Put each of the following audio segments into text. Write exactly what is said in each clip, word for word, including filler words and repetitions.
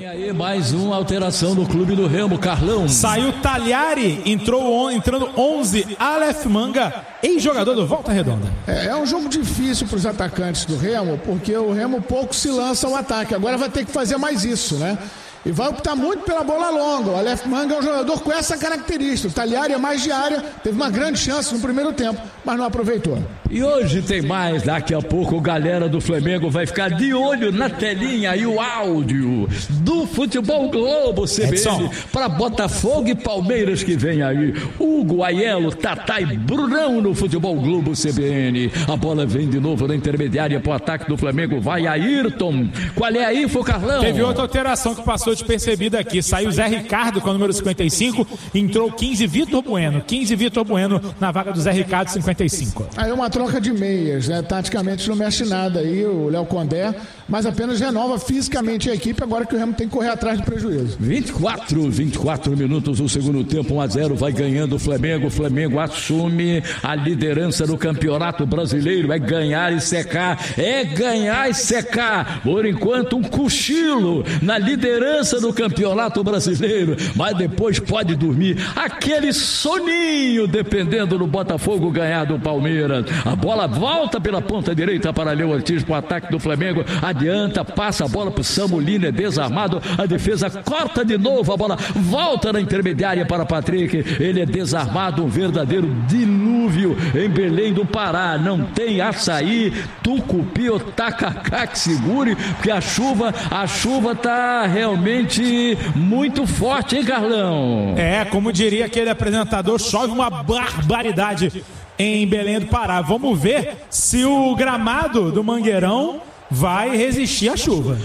aí mais uma alteração no clube do Remo, Carlão. Saiu Talhari, entrou entrando onze, Aleph Manga, ex-jogador do Volta Redonda. É, é um jogo difícil para os atacantes do Remo, porque o Remo pouco se lança ao ataque. Agora vai ter que fazer mais isso, né? E vai optar muito pela bola longa. O Aleph Manga é um jogador com essa característica. O Talhari é mais de área, teve uma grande chance no primeiro tempo, mas não aproveitou. E hoje tem mais, daqui a pouco a galera do Flamengo vai ficar de olho na telinha e o áudio do Futebol Globo C B N para Botafogo e Palmeiras que vem aí. Hugo, Aiello, Tatá e Brunão no Futebol Globo C B N. A bola vem de novo na intermediária para o ataque do Flamengo, vai Ayrton. Qual é aí, foi Carlão? Teve outra alteração que passou despercebida aqui, saiu Zé Ricardo com o número cinquenta e cinco, entrou quinze Vitor Bueno, quinze Vitor Bueno na vaga do Zé Ricardo cinquenta e cinco. Aí uma troca de meias, né? Taticamente não mexe nada aí o Léo Condé, mas apenas renova fisicamente a equipe agora que o Remo tem que correr atrás do prejuízo. vinte e quatro, vinte e quatro minutos do segundo tempo, um a zero, vai ganhando o Flamengo. O Flamengo assume a liderança do Campeonato Brasileiro. É ganhar e secar, é ganhar e secar. Por enquanto um cochilo na liderança do Campeonato Brasileiro, mas depois pode dormir aquele soninho dependendo do Botafogo ganhar do Palmeiras. A bola volta pela ponta direita para Léo Ortiz para o ataque do Flamengo, adianta, passa a bola para o Samulino, é desarmado, a defesa corta de novo, a bola volta na intermediária para Patrick, ele é desarmado, um verdadeiro dilúvio em Belém do Pará, não tem açaí, tucupi ou tacacá que segure, porque a chuva, a chuva tá realmente muito forte, hein, Carlão? É, como diria aquele apresentador, chove uma barbaridade em Belém do Pará. Vamos ver se o gramado do Mangueirão vai resistir à chuva.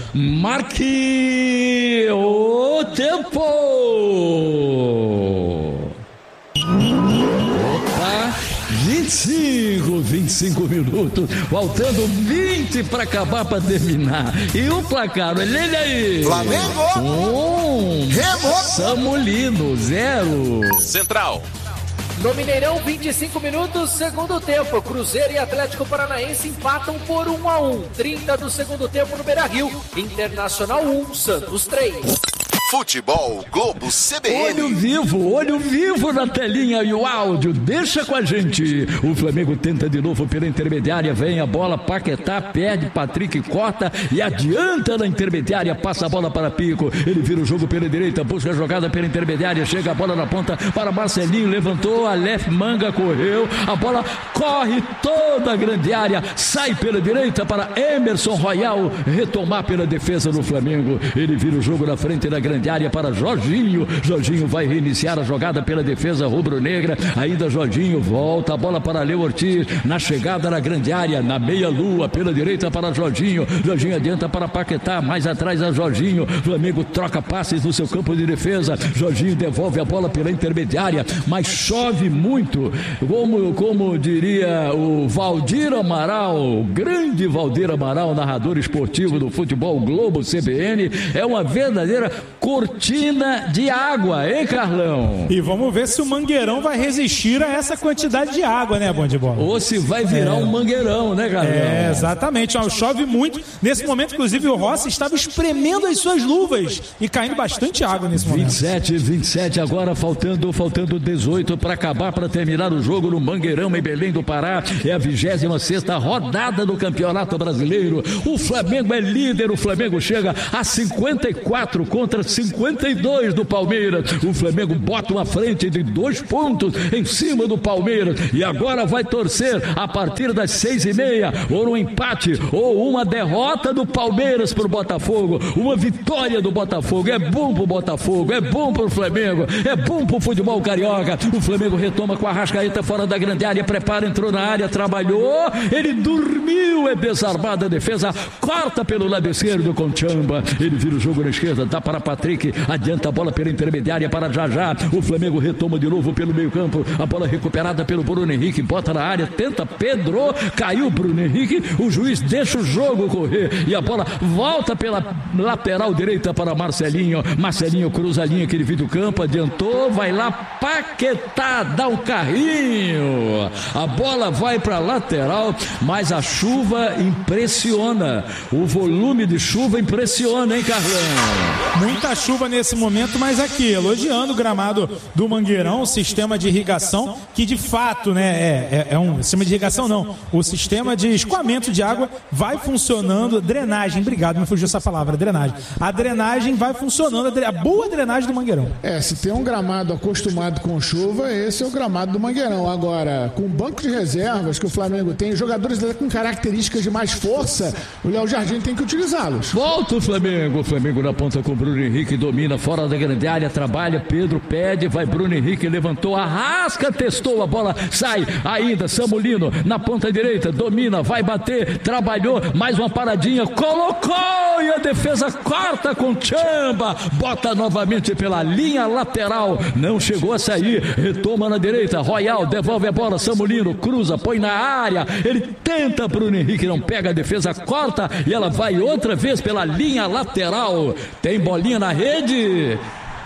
Marque o tempo! Opa! vinte e cinco, vinte e cinco minutos, faltando vinte para acabar, para terminar. E o placar, olha aí. Flamengo! Um. Remo! Samulino, zero. Central. No Mineirão, vinte e cinco minutos, segundo tempo. Cruzeiro e Atlético Paranaense empatam por um a um. trinta do segundo tempo no Beira-Rio. Internacional um, Santos três. Futebol Globo C B N. Olho vivo, olho vivo na telinha e o áudio, deixa com a gente. O Flamengo tenta de novo pela intermediária, vem a bola, Paquetá perde, Patrick corta e adianta na intermediária, passa a bola para Pico, ele vira o jogo pela direita, busca a jogada pela intermediária, chega a bola na ponta para Marcelinho, levantou, Aleph Manga correu, a bola corre toda a grande área, sai pela direita para Emerson Royal retomar pela defesa do Flamengo, ele vira o jogo na frente da grande área para Jorginho, Jorginho vai reiniciar a jogada pela defesa rubro-negra, ainda Jorginho volta a bola para Léo Ortiz, na chegada na grande área, na meia lua, pela direita para Jorginho, Jorginho adianta para Paquetá, mais atrás a Jorginho, Flamengo troca passes no seu campo de defesa, Jorginho devolve a bola pela intermediária, mas chove muito, como, como diria o Valdir Amaral, o grande Valdir Amaral, narrador esportivo do Futebol Globo C B N, é uma verdadeira cortina de água, hein, Carlão? E vamos ver se o Mangueirão vai resistir a essa quantidade de água, né, Bom de Bola? Ou se vai virar é. um mangueirão, né, Carlão? É, exatamente. Ó, chove muito. Nesse momento, inclusive, o Rossi estava espremendo as suas luvas e caindo bastante água nesse momento. vinte e sete, vinte e sete agora, faltando, faltando dezoito para acabar, para terminar o jogo no Mangueirão, em Belém do Pará. É a vigésima sexta rodada do Campeonato Brasileiro. O Flamengo é líder, o Flamengo chega a cinquenta e quatro contra cinquenta e dois do Palmeiras. O Flamengo bota uma frente de dois pontos em cima do Palmeiras e agora vai torcer a partir das seis e meia ou um empate ou uma derrota do Palmeiras para o Botafogo, uma vitória do Botafogo. É bom pro Botafogo, é bom pro Flamengo, é bom pro futebol carioca. O Flamengo retoma com a Arrascaeta fora da grande área, prepara, entrou na área, trabalhou, ele dormiu, é desarmada a defesa, corta pelo lado esquerdo com Chamba, ele vira o jogo na esquerda, dá para Patrick. Patrick, adianta a bola pela intermediária para Jajá, o Flamengo retoma de novo pelo meio campo, a bola recuperada pelo Bruno Henrique, bota na área, tenta Pedro, caiu Bruno Henrique, o juiz deixa o jogo correr e a bola volta pela lateral direita para Marcelinho, Marcelinho cruza a linha que ele do campo, adiantou, vai lá Paquetá, dá um carrinho, a bola vai para a lateral, mas a chuva impressiona, o volume de chuva impressiona, hein, Carlão? Muita chuva nesse momento, mas aqui, elogiando o gramado do Mangueirão, o sistema de irrigação, que de fato, né, é, é, é um sistema de irrigação não, o sistema de escoamento de água vai funcionando, drenagem, obrigado, me fugiu essa palavra, drenagem, a drenagem vai funcionando, a, dre... a boa drenagem do Mangueirão. É, se tem um gramado acostumado com chuva, esse é o gramado do Mangueirão. Agora, com o banco de reservas que o Flamengo tem, jogadores com características de mais força, o Léo Jardim tem que utilizá-los. Volta o Flamengo, o Flamengo na ponta com o Bruno Henrique, domina fora da grande área, trabalha, Pedro pede, vai Bruno Henrique, levantou, arrasca, testou a bola, sai ainda, Samulino na ponta direita, domina, vai bater, trabalhou, mais uma paradinha, colocou e a defesa corta com Chamba, bota novamente pela linha lateral, não chegou a sair, retoma na direita, Royal devolve a bola, Samulino cruza, põe na área, ele tenta, Bruno Henrique não pega, a defesa corta e ela vai outra vez pela linha lateral, tem bolinha na rede,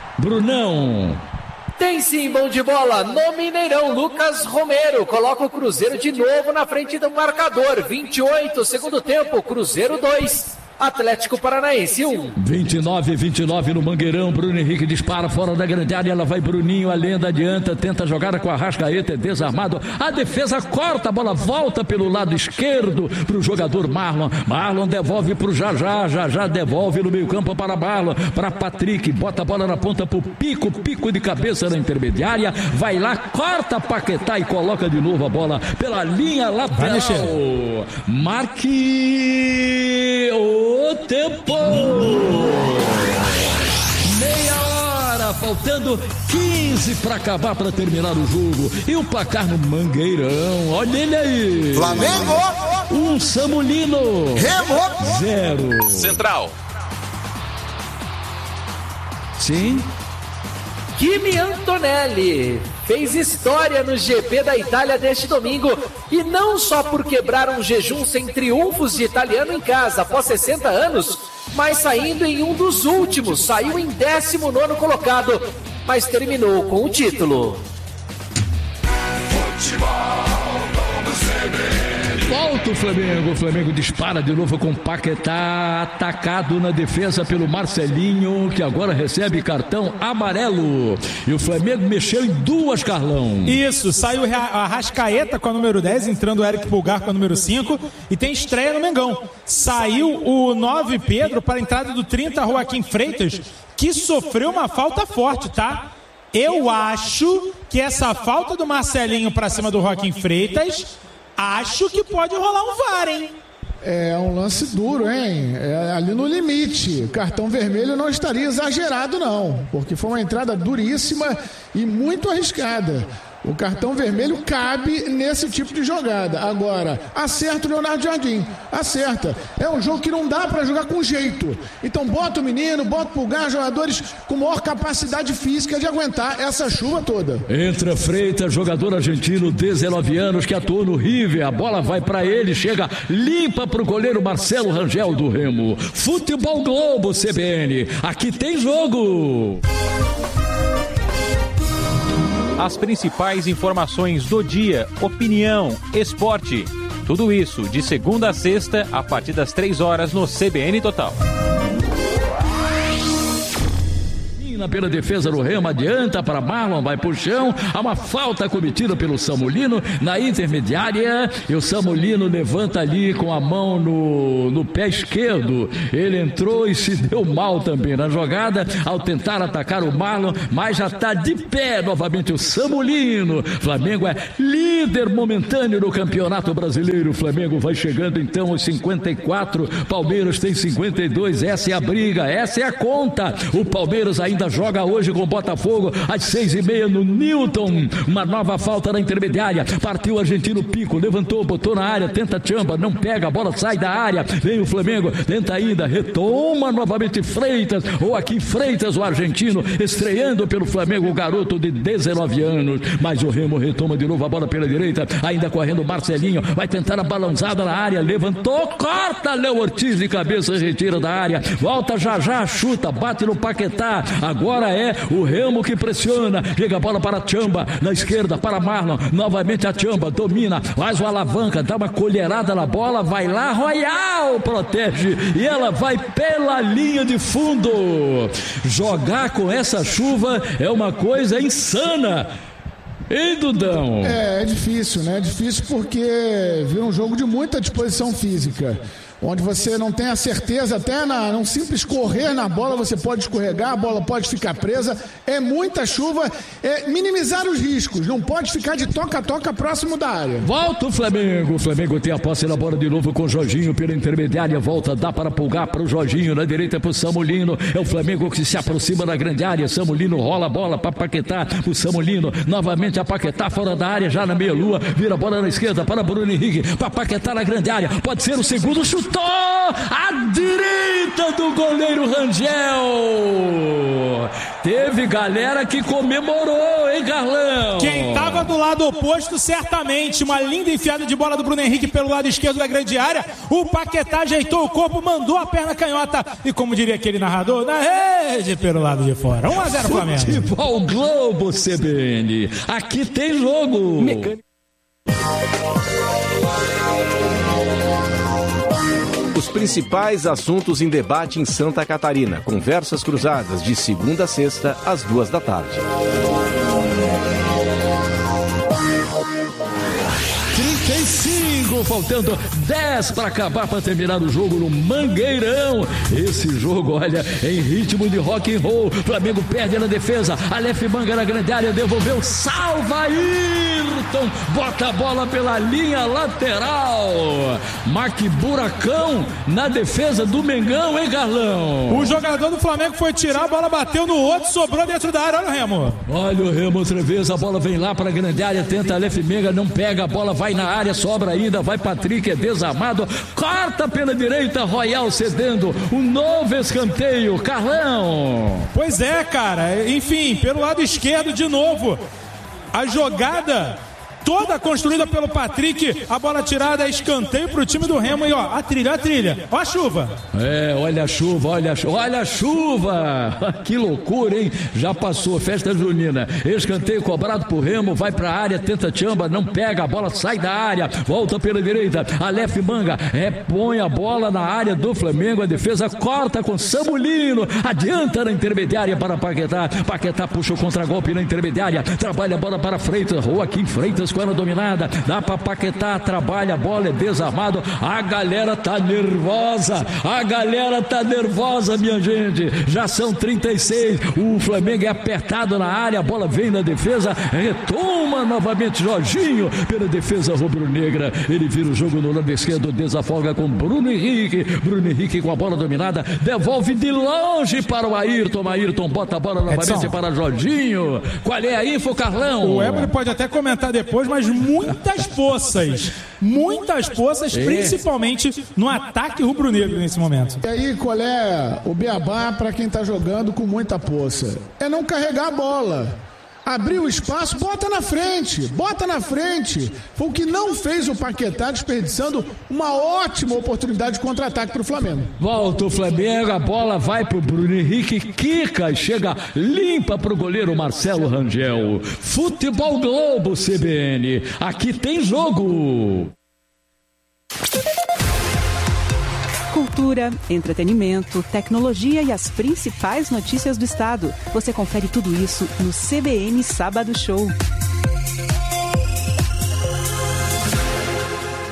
Brunão. Tem sim, bom de bola no Mineirão, Lucas Romero coloca o Cruzeiro de novo na frente do marcador, vinte e oito, segundo tempo, Cruzeiro dois, Atlético Paranaense um. vinte e nove, vinte e nove no Mangueirão, Bruno Henrique dispara fora da grande área, ela vai Bruninho, a lenda adianta, tenta jogar com a Arrascaeta, é desarmado, a defesa corta, a bola volta pelo lado esquerdo para o jogador Marlon, Marlon devolve para o Jajá, Jajá devolve no meio campo para Marlon, para Patrick, bota a bola na ponta para o Pico, Pico de cabeça na intermediária, vai lá, corta Paquetá e coloca de novo a bola pela linha lateral, marque o tempo, meia hora, faltando quinze para acabar, para terminar o jogo, e o placar no Mangueirão, olha ele aí, Flamengo um, Samulino Remo zero. Central. Sim, Kimi Antonelli fez história no G P da Itália deste domingo, e não só por quebrar um jejum sem triunfos de italiano em casa após sessenta anos, mas saindo em um dos últimos, saiu em décimo nono colocado, mas terminou com o título. volta o Flamengo, o Flamengo dispara de novo com Paquetá, atacado na defesa pelo Marcelinho, que agora recebe cartão amarelo, e o Flamengo mexeu em duas, Carlão. Isso, saiu a Arrascaeta com a número dez, entrando o Eric Pulgar com a número cinco, e tem estreia no Mengão. Saiu o nove Pedro para a entrada do trinta Joaquim Freitas, que sofreu uma falta forte, tá? Eu acho que essa falta do Marcelinho para cima do Joaquim Freitas, acho que pode rolar um V A R, hein? É um lance duro, hein? É ali no limite. O cartão vermelho não estaria exagerado, não, porque foi uma entrada duríssima e muito arriscada. O cartão vermelho cabe nesse tipo de jogada. Agora, acerta o Leonardo Jardim. Acerta. É um jogo que não dá pra jogar com jeito. Então bota o menino, bota o Pulgar, jogadores com maior capacidade física de aguentar essa chuva toda. Entra Freitas, jogador argentino, dezenove anos, que atuou no River. A bola vai pra ele, chega limpa pro goleiro Marcelo Rangel do Remo. Futebol Globo C B N. Aqui tem jogo. As principais informações do dia, opinião, esporte. Tudo isso de segunda a sexta, a partir das três horas no C B N Total. Pela defesa do Remo, adianta para Marlon, vai pro chão, há uma falta cometida pelo Samulino na intermediária, e o Samulino levanta ali com a mão no, no pé esquerdo. Ele entrou e se deu mal também na jogada ao tentar atacar o Marlon, mas já está de pé novamente o Samulino. Flamengo é líder momentâneo no Campeonato Brasileiro. O Flamengo vai chegando então aos cinquenta e quatro, Palmeiras tem cinquenta e dois. Essa é a briga, essa é a conta. O Palmeiras ainda ainda joga hoje com o Botafogo às seis e meia no Newton. Uma nova falta na intermediária. Partiu o argentino Pico, levantou, botou na área, tenta Tchamba, não pega, a bola sai da área. Vem o Flamengo, tenta ainda, retoma novamente Freitas, ou aqui Freitas, o argentino, estreando pelo Flamengo, o garoto de dezenove anos. Mas o Remo retoma de novo a bola pela direita, ainda correndo Marcelinho, vai tentar a balançada na área, levantou, corta, Léo Ortiz de cabeça, retira da área, volta já já, chuta, bate no Paquetá. Agora é o Remo que pressiona, chega a bola para Tchamba, na esquerda para Marlon, novamente a Tchamba, domina, faz o alavanca, dá uma colherada na bola, vai lá, Royal protege, e ela vai pela linha de fundo. Jogar com essa chuva é uma coisa insana. Hein, Dudão? É, é difícil, né? É difícil porque vira um jogo de muita disposição física, onde você não tem a certeza, até na, num simples correr na bola, você pode escorregar, a bola pode ficar presa. É muita chuva, é minimizar os riscos, não pode ficar de toca-toca próximo da área. Volta o Flamengo, o Flamengo tem a posse na bola de novo com o Jorginho pela intermediária, volta, dá para pulgar para o Jorginho, na direita para o Samulino, é o Flamengo que se aproxima da grande área, Samulino rola a bola para Paquetá, o Samulino, novamente a Paquetá fora da área, já na meia-lua, vira a bola na esquerda para Bruno Henrique, para Paquetá na grande área, pode ser o segundo chute. À direita do goleiro Rangel. Teve galera que comemorou, hein, Carlão? Quem tava do lado oposto, certamente. Uma linda enfiada de bola do Bruno Henrique pelo lado esquerdo da grande área. O Paquetá ajeitou o corpo, mandou a perna canhota. E como diria aquele narrador, na rede pelo lado de fora. um a zero Flamengo. Futebol Globo C B N. Aqui tem jogo. Mecânico. Os principais assuntos em debate em Santa Catarina. Conversas cruzadas de segunda a sexta, às duas da tarde. trinta e cinco, faltando dez para acabar, para terminar o jogo no Mangueirão. Esse jogo, olha, em ritmo de rock and roll. Flamengo perde na defesa, Aleph Manga na grande área, devolveu, salva Ayrton, bota a bola pela linha lateral. Marque Buracão na defesa do Mengão, hein, Carlão? O jogador do Flamengo foi tirar, a bola bateu no outro, sobrou dentro da área. Olha o Remo. Olha o Remo outra vez, a bola vem lá para a grande área, tenta Aleph Manga, não pega, a bola vai na área, sobra ainda, vai Patrick, é desarmado, corta pela direita, Royal cedendo, um novo escanteio, Carlão. Pois é, cara, enfim, pelo lado esquerdo de novo, a jogada toda construída pelo Patrick, a bola tirada, escanteio pro time do Remo, e ó, a trilha, a trilha, ó a chuva. É, olha a chuva, olha a chuva, olha a chuva, que loucura, hein? Já passou, festa junina, escanteio cobrado pro Remo, vai pra área, tenta Tchamba, não pega, a bola sai da área, volta pela direita, Aleph Manga, repõe a bola na área do Flamengo, a defesa corta com Samulino, adianta na intermediária para Paquetá, Paquetá puxa o contragolpe na intermediária, trabalha a bola para Freitas, Joaquim Freitas com ela dominada, dá pra Paquetá, trabalha a bola, é desarmado, a galera tá nervosa, a galera tá nervosa, minha gente, já são trinta e seis, o Flamengo é apertado na área, a bola vem na defesa, retoma novamente Jorginho pela defesa rubro-negra, ele vira o jogo no lado esquerdo, desafoga com Bruno Henrique, Bruno Henrique com a bola dominada, devolve de longe para o Ayrton, Ayrton bota a bola novamente Edson. Para Jorginho, qual é a info, Carlão? O Ebro pode até comentar depois, mas muitas poças, muitas poças, é. Principalmente no ataque rubro-negro nesse momento. E aí, qual é o beabá para quem tá jogando com muita poça? É não carregar a bola. Abriu o espaço, bota na frente, bota na frente. Foi o que não fez o Paquetá, desperdiçando uma ótima oportunidade de contra-ataque para o Flamengo. Volta o Flamengo, a bola vai pro Bruno Henrique, quica, chega limpa pro goleiro Marcelo Rangel. Futebol Globo C B N, aqui tem jogo. Cultura, entretenimento, tecnologia e as principais notícias do estado. Você confere tudo isso no C B N Sábado Show.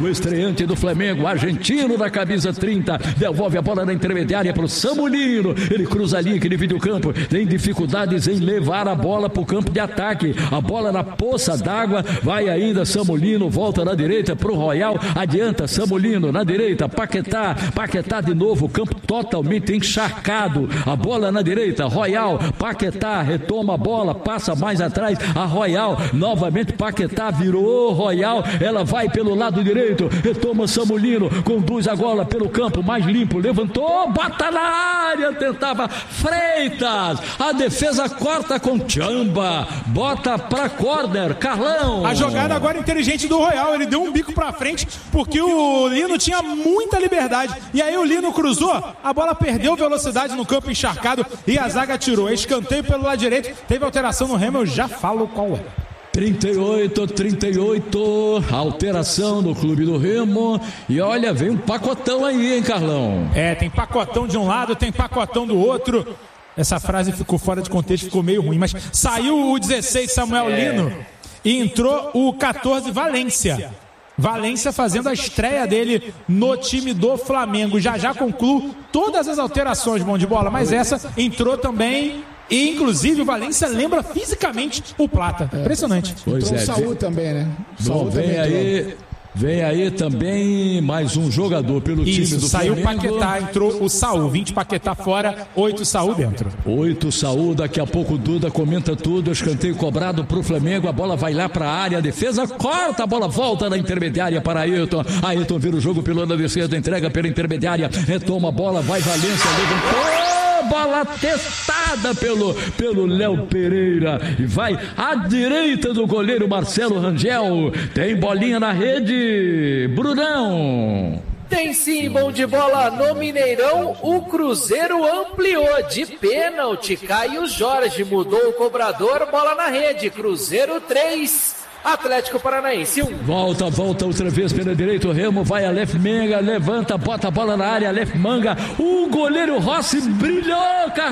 o estreante do Flamengo, argentino da camisa trinta, devolve a bola na intermediária para o Samulino, ele cruza a linha que divide o campo, tem dificuldades em levar a bola para o campo de ataque, a bola na poça d'água, vai ainda Samulino, volta na direita para o Royal, adianta Samulino na direita, Paquetá, Paquetá de novo, campo totalmente encharcado, a bola na direita, Royal, Paquetá, retoma a bola, passa mais atrás, a Royal, novamente Paquetá, virou Royal, ela vai pelo lado direito, retoma Samulino, conduz a bola pelo campo, mais limpo, levantou, bota na área, tentava Freitas, a defesa corta com Chamba, bota pra corner, Carlão. A jogada agora inteligente do Royal, ele deu um bico pra frente, porque o Lino tinha muita liberdade, e aí o Lino cruzou, a bola perdeu velocidade no campo encharcado, e a zaga tirou, escanteio pelo lado direito, teve alteração no Remo, eu já falo qual é. trinta e oito, trinta e oito, alteração no clube do Remo, e olha, vem um pacotão aí, hein, Carlão? É, tem pacotão de um lado, tem pacotão do outro. Essa frase ficou fora de contexto, ficou meio ruim, mas saiu o dezesseis, Samuel é. Lino, e entrou o catorze, Valência. Valência fazendo a estreia dele no time do Flamengo. Já já concluo todas as alterações, bom de bola, mas essa entrou também... E, inclusive, o Valência lembra fisicamente o Plata. É. Impressionante. Pois entrou é. O Saúl também, né? O Bom, vem também aí... Vem aí também mais um jogador pelo Isso, time do saiu Flamengo. Saiu Paquetá, entrou o Saúl. vinte Paquetá fora, oito Saúl dentro. oito Saúl, daqui a pouco o Duda comenta tudo. Escanteio cobrado pro Flamengo, a bola vai lá pra área, a defesa corta, a bola volta na intermediária para Ayrton. Ayrton vira o jogo pelo lado esquerdo, entrega pela intermediária, retoma a bola, vai Valência, levantou. Bola testada pelo pelo Léo Pereira e vai à direita do goleiro Marcelo Rangel. Tem bolinha na rede, Brunão. Tem sim, bom de bola no Mineirão, o Cruzeiro ampliou de pênalti, Caio Jorge mudou o cobrador, bola na rede, Cruzeiro três. Atlético Paranaense um. Volta, volta outra vez pela direita, o Remo vai Aleph Manga, levanta, bota a bola na área, Aleph Manga, o goleiro Rossi brilhou,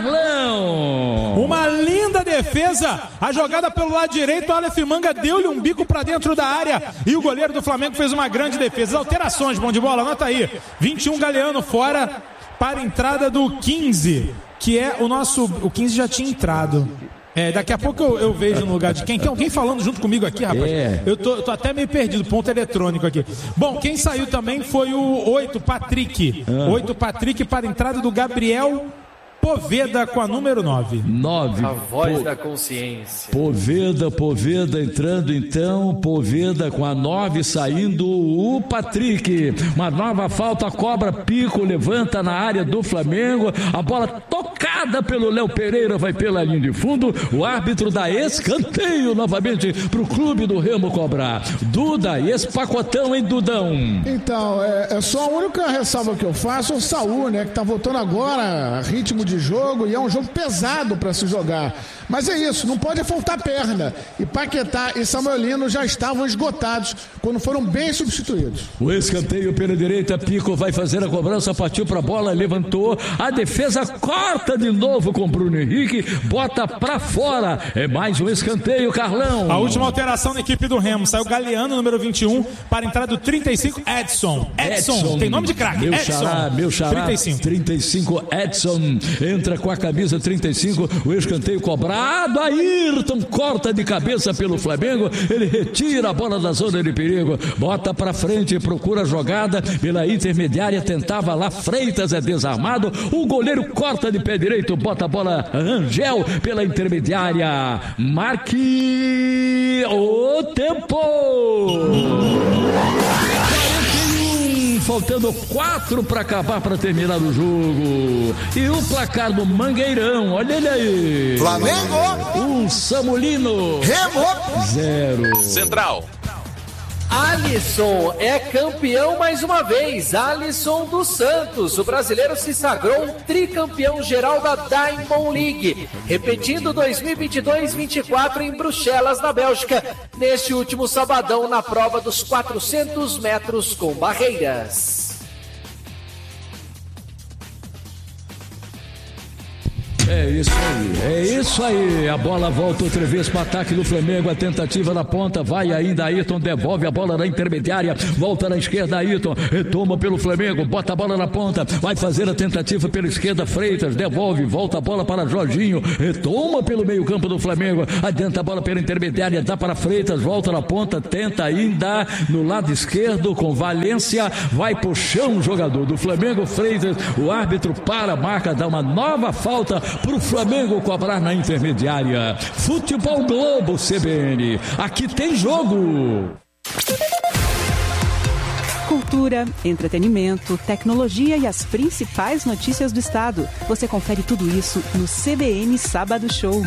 Carlão. Uma linda defesa, a jogada pelo lado direito, o Aleph Manga deu-lhe um bico pra dentro da área e o goleiro do Flamengo fez uma grande defesa. Alterações, bom de bola, anota aí, vinte e um Galeano fora para a entrada do quinze, que é o nosso, o quinze já tinha entrado. É, daqui a pouco eu, eu vejo no lugar de quem. Tem alguém falando junto comigo aqui, rapaz? É. Eu, tô, eu tô até meio perdido, ponto eletrônico aqui. Bom, quem saiu também foi o oito, Patrick. Ah. oito, Patrick para a entrada do Gabriel Poveda com a número nove. nove. A voz po... da consciência. Poveda, Poveda entrando então, Poveda com a nove, saindo o Patrick. Uma nova falta, cobra, pico, levanta na área do Flamengo. A bola tocada pelo Léo Pereira, vai pela linha de fundo. O árbitro dá escanteio novamente pro clube do Remo cobrar. Duda, e esse pacotão, hein, Dudão? Então, é, é só a única ressalva que eu faço, o Saúl, né, que tá voltando agora, ritmo de jogo, e é um jogo pesado para se jogar. Mas é isso, não pode faltar perna. E Paquetá e Samuelino já estavam esgotados quando foram bem substituídos. O escanteio pela direita, Pico vai fazer a cobrança, partiu para a bola, levantou, a defesa corta de novo com Bruno Henrique, bota para fora. É mais um escanteio, Carlão. A última alteração na equipe do Remo, saiu Galeano, número vinte e um, para a entrada do trinta e cinco, Edson. Edson, Edson tem nome de craque. Meu Edson. xará, meu xará. trinta e cinco. trinta e cinco, Edson entra com a camisa trinta e cinco, o escanteio cobrado. Ayrton corta de cabeça pelo Flamengo, ele retira a bola da zona de perigo, bota pra frente, procura a jogada pela intermediária, tentava lá, Freitas é desarmado, o goleiro corta de pé direito, bota a bola Rangel pela intermediária, marque o tempo. Faltando quatro para acabar, para terminar o jogo. E o placar do Mangueirão, olha ele aí. Flamengo. Um, Samulino. Remo. Zero. Central. Alisson é campeão mais uma vez. Alisson dos Santos, o brasileiro se sagrou tricampeão geral da Diamond League, repetindo dois mil e vinte e dois vinte e quatro em Bruxelas, na Bélgica, neste último sabadão na prova dos quatrocentos metros com barreiras. É isso aí, é isso aí. A bola volta outra vez para ataque do Flamengo. A tentativa na ponta, vai ainda Ayrton, devolve a bola na intermediária, volta na esquerda Ayrton, retoma pelo Flamengo, bota a bola na ponta, vai fazer a tentativa pela esquerda Freitas, devolve, volta a bola para Jorginho, retoma pelo meio campo do Flamengo, adianta a bola pela intermediária, dá para Freitas, volta na ponta, tenta ainda no lado esquerdo com Valência, vai pro chão o jogador do Flamengo, Freitas, o árbitro para, marca, dá uma nova falta pro Flamengo cobrar na intermediária. Futebol Globo C B N, aqui tem jogo. Cultura, entretenimento, tecnologia e as principais notícias do estado. Você confere tudo isso no C B N Sábado Show.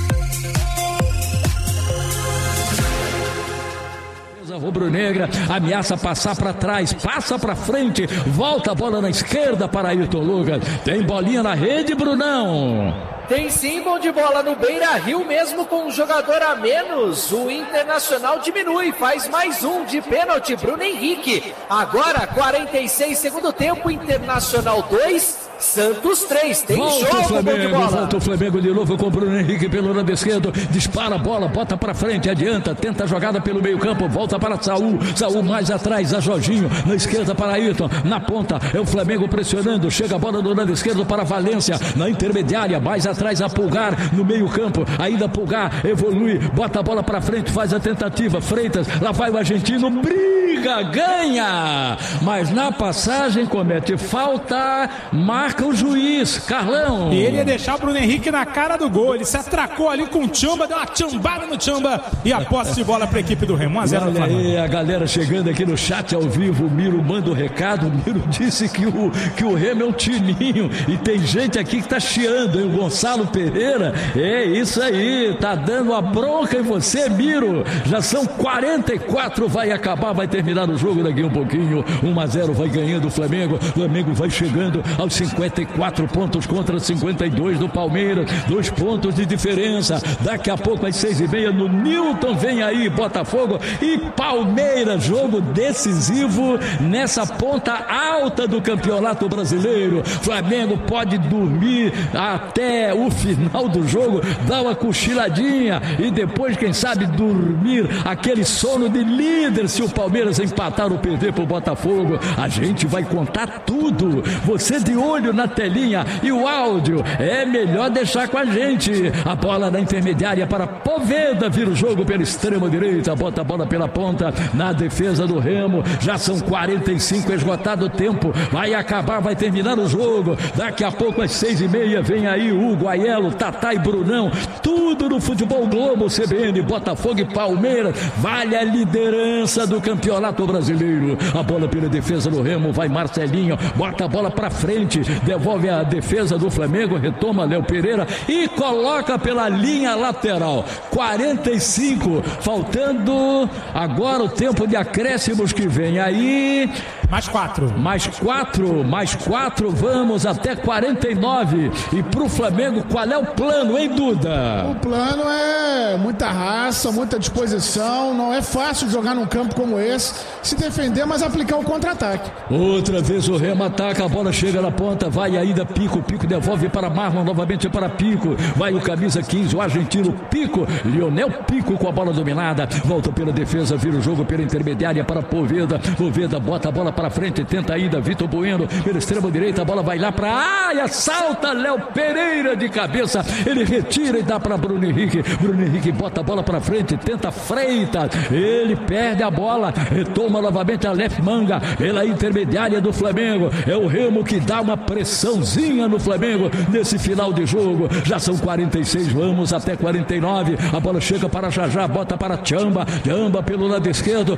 Rubro-negra ameaça passar para trás, passa para frente, volta a bola na esquerda para Ayrton Lucas. Tem bolinha na rede, Brunão. Tem sim, bom de bola no Beira-Rio, mesmo com um jogador a menos. O Internacional diminui, faz mais um de pênalti, Bruno Henrique. Agora, quarenta e seis, segundo tempo, Internacional dois, Santos três. Tem volta jogo, o Flamengo, bom de bola. Volta o Flamengo de novo com o Bruno Henrique pelo lado esquerdo. Dispara a bola, bota para frente, adianta, tenta a jogada pelo meio campo, volta para Saul. Saul mais atrás, a Jorginho, na esquerda para Ayrton, na ponta é o Flamengo pressionando. Chega a bola do lado esquerdo para Valência, na intermediária, mais atrás a Pulgar no meio campo, ainda Pulgar evolui, bota a bola para frente, faz a tentativa, Freitas, lá vai o argentino, briga, ganha, mas na passagem comete falta, marca o juiz, Carlão. E ele ia deixar o Bruno Henrique na cara do gol, ele se atracou ali com o Tchamba, deu uma tchambada no Tchamba e a posse de bola para a equipe do Remo, um a zero. Olha aí a galera chegando aqui no chat ao vivo, o Miro manda o recado, o Miro disse que o, que o Remo é um tininho e tem gente aqui que tá chiando, hein? O Gonçalo Pereira, é isso aí, tá dando a bronca em você, Miro. Já são quarenta e quatro, vai acabar, vai terminar o jogo daqui um pouquinho. um a zero vai ganhando o Flamengo. Flamengo vai chegando aos cinquenta e quatro pontos contra cinquenta e dois do Palmeiras. Dois pontos de diferença. Daqui a pouco às seis e meia no Newton vem aí Botafogo e Palmeiras. Jogo decisivo nessa ponta alta do Campeonato Brasileiro. Flamengo pode dormir até o final do jogo, dá uma cochiladinha e depois, quem sabe, dormir aquele sono de líder se o Palmeiras empatar ou perder pro Botafogo. A gente vai contar tudo. Você de olho na telinha e o áudio é melhor deixar com a gente. A bola na intermediária para Poveda, vira o jogo pela extrema direita, bota a bola pela ponta na defesa do Remo. Já são quarenta e cinco, esgotado o tempo, vai acabar, vai terminar o jogo. Daqui a pouco às seis e meia vem aí o Guaielo, Tatá e Brunão, tudo no Futebol Globo, C B N, Botafogo e Palmeiras, vale a liderança do Campeonato Brasileiro. A bola pela defesa do Remo, vai Marcelinho, bota a bola pra frente, devolve a defesa do Flamengo, retoma Léo Pereira e coloca pela linha lateral. quarenta e cinco, faltando agora o tempo de acréscimos que vem aí. Mais quatro. Mais quatro, mais quatro, vamos até quarenta e nove. E pro Flamengo, qual é o plano, hein, Duda? O plano é muita raça, muita disposição. Não é fácil jogar num campo como esse, se defender, mas aplicar o contra-ataque. Outra vez o Remo ataca, a bola chega na ponta, vai ainda Pico, Pico devolve para Marlon, novamente para Pico, vai o camisa quinze, o argentino Pico, Lionel Pico com a bola dominada, volta pela defesa, vira o jogo pela intermediária para Poveda, Poveda bota a bola para frente, tenta ainda Vitor Bueno, pela extrema direita, a bola vai lá para a área, salta Léo Pereira de cabeça, ele retira e dá para Bruno Henrique, Bruno Henrique bota a bola para frente, tenta Freitas, ele perde a bola, retoma novamente a Lef Manga, pela intermediária do Flamengo, é o Remo que dá uma pressãozinha no Flamengo nesse final de jogo, já são quarenta e seis, vamos até quarenta e nove, a bola chega para Jajá, bota para Tchamba, Tchamba pelo lado esquerdo,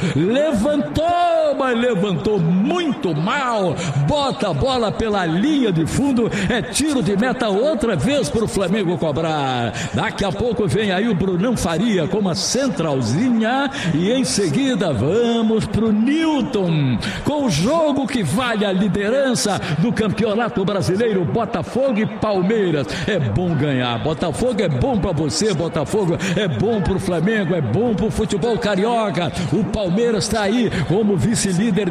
levantou, mas levantou muito mal, bota a bola pela linha de fundo, é tiro de meta outra vez para o Flamengo cobrar. Daqui a pouco vem aí o Brunão Faria com uma centralzinha e em seguida vamos para o Newton com o jogo que vale a liderança do Campeonato Brasileiro, Botafogo e Palmeiras. É bom ganhar, Botafogo é bom para você, Botafogo é bom para o Flamengo, é bom para o futebol carioca. O Palmeiras está aí como vice-líder nesse momento.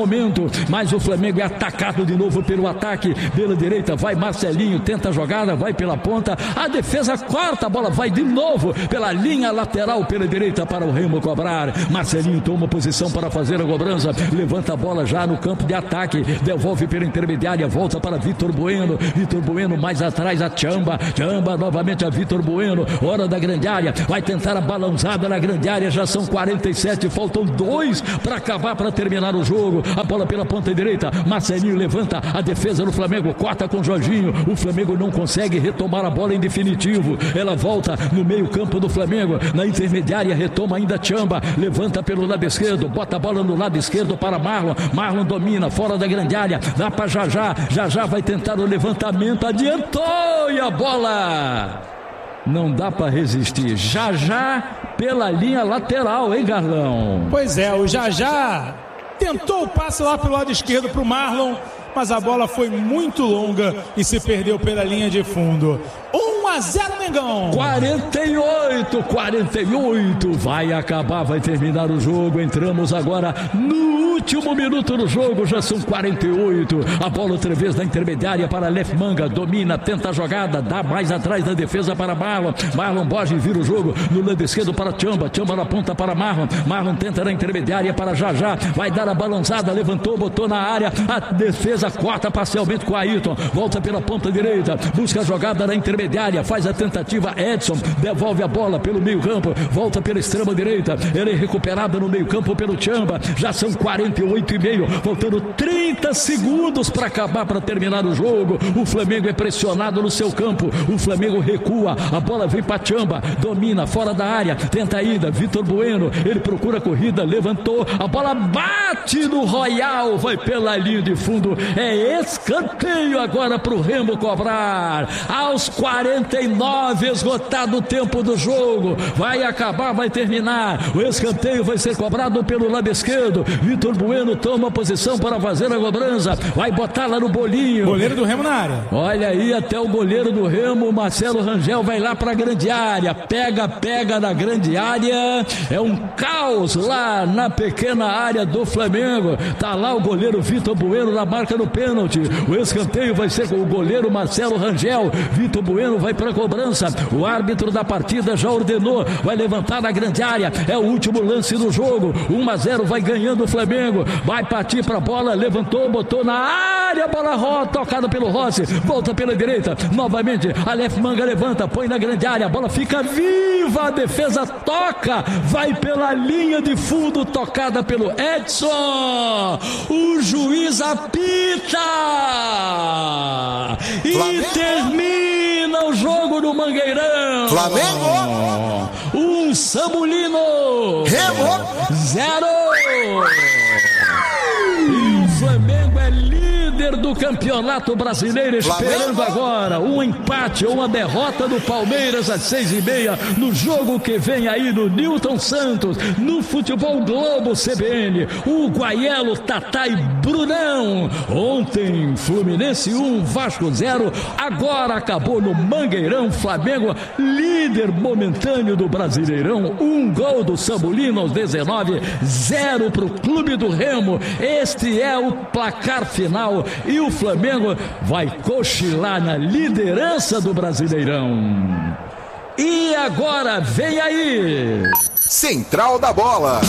momento, mas o Flamengo é atacado de novo pelo ataque, pela direita vai Marcelinho, tenta a jogada, vai pela ponta, a defesa corta, a bola vai de novo pela linha lateral, pela direita para o Remo cobrar. Marcelinho toma posição para fazer a cobrança, levanta a bola já no campo de ataque, devolve pela intermediária, volta para Vitor Bueno, Vitor Bueno mais atrás a Tchamba, Tchamba novamente a Vitor Bueno, hora da grande área, vai tentar a balançada na grande área, já são quarenta e sete, faltam dois para acabar, para terminar o jogo, a bola pela ponta direita, Marcelinho levanta a defesa do Flamengo, corta com Jorginho, o Flamengo não consegue retomar a bola em definitivo, ela volta no meio campo do Flamengo, na intermediária retoma ainda Tchamba, levanta pelo lado esquerdo, bota a bola no lado esquerdo para Marlon, Marlon domina, fora da grande área, dá para Jajá, Jajá vai tentar o levantamento, adiantou e a bola não dá para resistir, Jajá pela linha lateral, hein, Garlão? Pois é, o Jajá tentou o passe lá pelo lado esquerdo para o Marlon, mas a bola foi muito longa e se perdeu pela linha de fundo. um a zero Mengão. quarenta e oito, quarenta e oito. Vai acabar, vai terminar o jogo. Entramos agora no último minuto do jogo. Já são quarenta e oito. A bola outra vez na intermediária para Aleph Manga. Domina, tenta a jogada. Dá mais atrás da defesa para Marlon. Marlon Borges vira o jogo no lado esquerdo para Tchamba. Tchamba na ponta para Marlon. Marlon tenta na intermediária para Jajá. Vai dar a balançada. Levantou, botou na área. A defesa corta parcialmente com Ayrton. Volta pela ponta direita. Busca a jogada na intermediária. Faz a tentativa Edson. Devolve a bola pelo meio campo. Volta pela extrema direita. Ele é recuperado no meio campo pelo Tchamba. Já são quarenta e oito e meio. Faltando trinta segundos para acabar, para terminar o jogo. O Flamengo é pressionado no seu campo. O Flamengo recua. A bola vem para Tchamba. Domina fora da área. Tenta a ida. Vitor Bueno. Ele procura a corrida. Levantou. A bola bate no Royal. Vai pela linha de fundo. É escanteio agora para o Remo cobrar. Aos quarenta e nove, esgotado o tempo do jogo. Vai acabar, vai terminar. O escanteio vai ser cobrado pelo lado esquerdo. Vitor Bueno toma posição para fazer a cobrança. Vai botar lá no bolinho. Goleiro do Remo na área. Olha aí, até o goleiro do Remo, Marcelo Rangel, vai lá para a grande área. Pega, pega na grande área. É um caos lá na pequena área do Flamengo. Tá lá o goleiro Vitor Bueno na marca do pênalti. O escanteio vai ser com o goleiro Marcelo Rangel. Vitor Bueno vai para a cobrança. O árbitro da partida já ordenou. Vai levantar na grande área. É o último lance do jogo. um a zero vai ganhando o Flamengo. Vai partir para a bola. Levantou, botou na área. Bola rota, tocada pelo Rossi. Volta pela direita. Novamente. Aleph Manga levanta. Põe na grande área. A bola fica viva. A defesa toca. Vai pela linha de fundo. Tocada pelo Edson. O juiz apita. E Flamengo. Termina o jogo no Mangueirão. Flamengo. Um Samulino. Remo. Zero. E o Flamengo é líder do Campeonato Brasileiro, esperando Flamengo. Agora um empate ou uma derrota do Palmeiras às seis e meia no jogo que vem aí no Newton Santos, no Futebol Globo C B N. O Guaielo, Tatá e Brunão. Ontem Fluminense um, Vasco zero. Agora acabou no Mangueirão. Flamengo líder momentâneo do Brasileirão. Um gol do Samulino aos dezenove, zero para o Clube do Remo. Este é o placar final e o Flamengo vai cochilar na liderança do Brasileirão. E agora vem aí Central da Bola.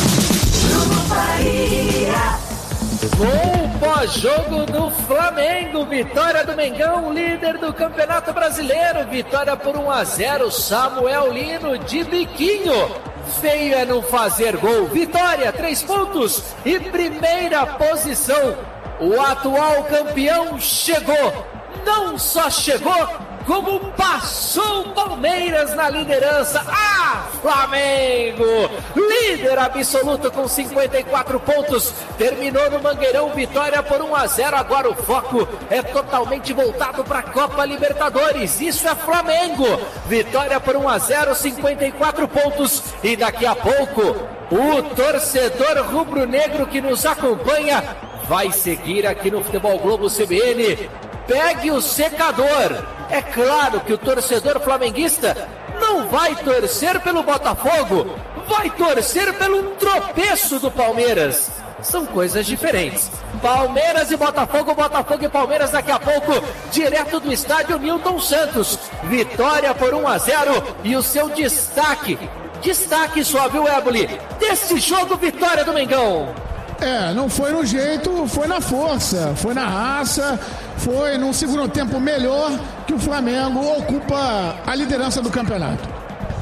Gol pós-jogo do Flamengo, vitória do Mengão, líder do Campeonato Brasileiro, vitória por um a zero, Samuel Lino de biquinho. Feio é não fazer gol. Vitória, três pontos e primeira posição. O atual campeão chegou. Não só chegou, como passou o Palmeiras na liderança. Ah, Flamengo! Líder absoluto com cinquenta e quatro pontos. Terminou no Mangueirão, vitória por um a zero. Agora o foco é totalmente voltado para a Copa Libertadores. Isso é Flamengo. Vitória por um a zero, cinquenta e quatro pontos. E daqui a pouco, o torcedor rubro-negro que nos acompanha vai seguir aqui no Futebol Globo C B N. Pegue o secador. É claro que o torcedor flamenguista não vai torcer pelo Botafogo, vai torcer pelo tropeço do Palmeiras. são coisas diferentes. Palmeiras e Botafogo, Botafogo e Palmeiras daqui a pouco, direto do estádio Newton Santos. Vitória por um a zero e o seu destaque, destaque só, viu, Éboli, desse jogo, vitória do Mengão. É, não foi no jeito, foi na força, foi na raça, foi num segundo tempo melhor que o Flamengo ocupa a liderança do campeonato.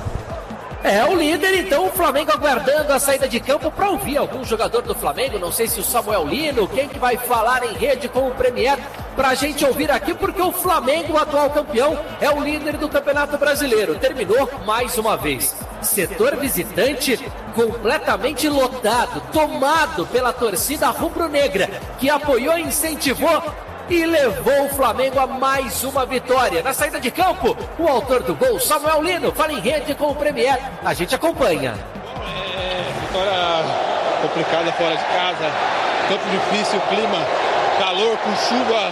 É o líder, então o Flamengo aguardando a saída de campo para ouvir algum jogador do Flamengo, não sei se o Samuel Lino, quem que vai falar em rede com o Premier, pra gente ouvir aqui, porque o Flamengo, o atual campeão, é o líder do Campeonato Brasileiro, terminou mais uma vez. Setor visitante completamente lotado, tomado pela torcida rubro-negra, que apoiou e incentivou e levou o Flamengo a mais uma vitória. Na saída de campo, o autor do gol, Samuel Lino, fala em rede com o Premier. A gente acompanha. É, vitória complicada fora de casa, campo difícil, clima, calor com chuva,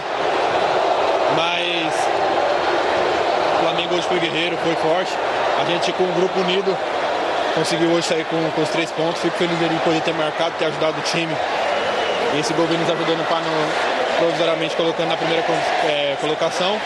mas o Flamengo hoje foi guerreiro, foi forte. A gente com um grupo unido conseguiu hoje sair com, com os três pontos. Fico feliz de poder ter marcado, ter ajudado o time. E esse gol vem nos ajudando para não... provisoriamente colocando na primeira é, colocação.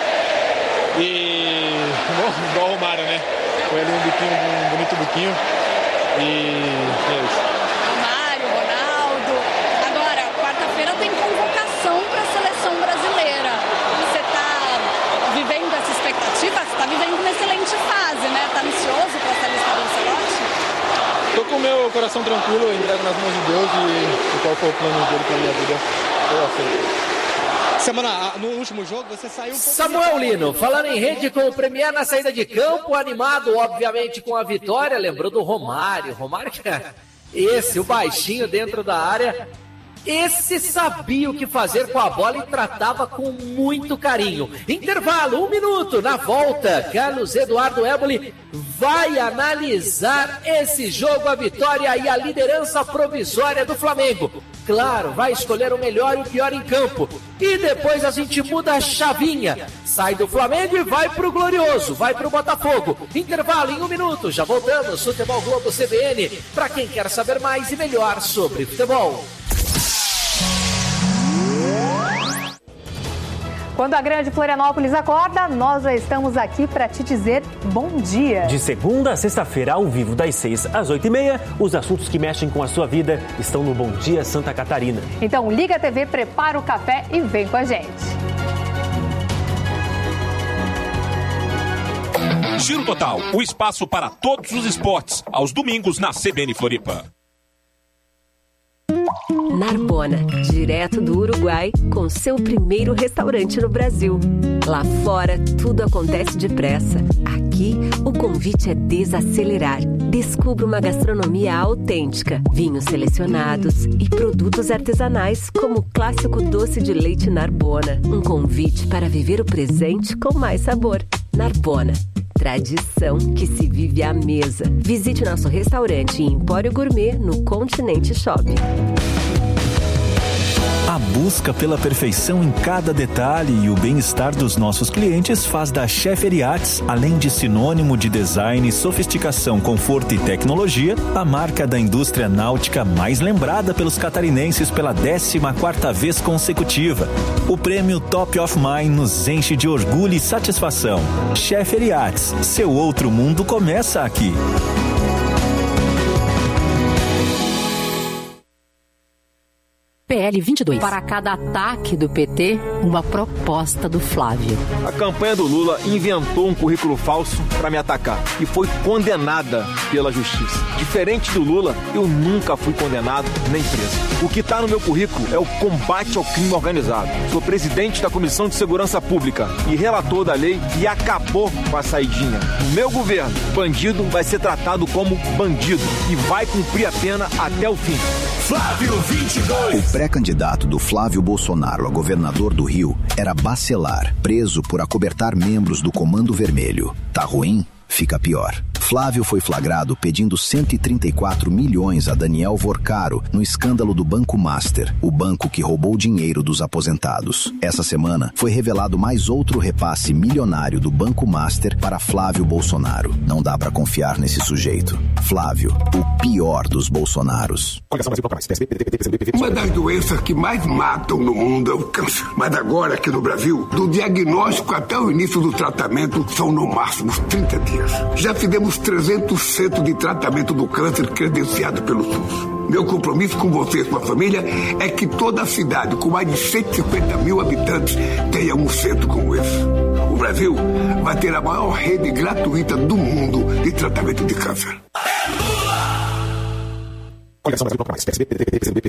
E bom, igual o Romário, né? Foi ali um biquinho, um bonito biquinho. E é isso. Romário, Ronaldo. Agora, quarta-feira tem convocação para a seleção brasileira. Você está vivendo essa expectativa? Você está vivendo uma excelente fase, né? Está ansioso para essa lista do Ancelotti? Estou com o meu coração tranquilo, entrego nas mãos de Deus e qual foi o plano dele para a minha vida, eu aceito. Semana, no último jogo você saiu um pouco... Samuel Lino, falando em rede com o Premier na saída de campo, animado obviamente com a vitória, lembrou do Romário, Romário que é esse, o baixinho dentro da área, esse sabia o que fazer com a bola e tratava com muito carinho. Intervalo, um minuto, na volta, Carlos Eduardo Éboli vai analisar esse jogo, a vitória e a liderança provisória do Flamengo. Claro, vai escolher o melhor e o pior em campo. E depois a gente muda a chavinha. Sai do Flamengo e vai pro Glorioso, vai pro Botafogo. Intervalo em um minuto, já voltamos. Futebol Globo C B N, para quem quer saber mais e melhor sobre futebol. Quando a grande Florianópolis acorda, nós já estamos aqui para te dizer bom dia. De segunda a sexta-feira, ao vivo, das seis às oito e meia, os assuntos que mexem com a sua vida estão no Bom Dia Santa Catarina. Então liga a T V, prepara o café e vem com a gente. Giro Total, o espaço para todos os esportes, aos domingos na C B N Floripa. Narbona, direto do Uruguai, com seu primeiro restaurante no Brasil. Lá fora, tudo acontece depressa. Aqui, o convite é desacelerar. Descubra uma gastronomia autêntica, vinhos selecionados e produtos artesanais, como o clássico doce de leite Narbona. Um convite para viver o presente com mais sabor. Narbona. Tradição que se vive à mesa. Visite nosso restaurante Empório Gourmet no Continente Shopping. A busca pela perfeição em cada detalhe e o bem-estar dos nossos clientes faz da Scheffer Yachts, além de sinônimo de design, sofisticação, conforto e tecnologia, a marca da indústria náutica mais lembrada pelos catarinenses pela décima quarta vez consecutiva. O prêmio Top of Mind nos enche de orgulho e satisfação. Scheffer Yachts, seu outro mundo começa aqui. P L vinte e dois. Para cada ataque do P T, uma proposta do Flávio. A campanha do Lula inventou um currículo falso para me atacar e foi condenada pela justiça. Diferente do Lula, eu nunca fui condenado nem preso. O que está no meu currículo é o combate ao crime organizado. Sou presidente da Comissão de Segurança Pública e relator da lei que acabou com a saidinha. No meu governo, bandido vai ser tratado como bandido e vai cumprir a pena até o fim. Flávio vinte e dois. O pré-candidato do Flávio Bolsonaro a governador do Rio era Bacelar, preso por acobertar membros do Comando Vermelho. Tá ruim? Fica pior. Flávio foi flagrado pedindo cento e trinta e quatro milhões a Daniel Vorcaro no escândalo do Banco Master, o banco que roubou dinheiro dos aposentados. Essa semana foi revelado mais outro repasse milionário do Banco Master para Flávio Bolsonaro. Não dá pra confiar nesse sujeito. Flávio, o pior dos Bolsonaros. Uma das doenças que mais matam no mundo é o câncer. Mas agora, aqui no Brasil, do diagnóstico até o início do tratamento, são no máximo trinta dias. Já fizemos trezentos centros de tratamento do câncer credenciado pelo SUS. Meu compromisso com você e sua família é que toda a cidade, com mais de cento e cinquenta mil habitantes, tenha um centro como esse. O Brasil vai ter a maior rede gratuita do mundo de tratamento de câncer.